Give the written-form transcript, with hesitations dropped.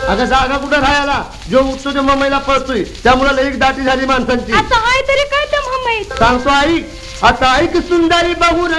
अगं जागा कुठं राहायला जो उठतो ते मुंबईला पळतोय त्यामुळे लई दाटी झाली माणसांची आता आहे तरी काय त्या मुंबईत सांगतो ऐक आता ऐक सुंदरी बघून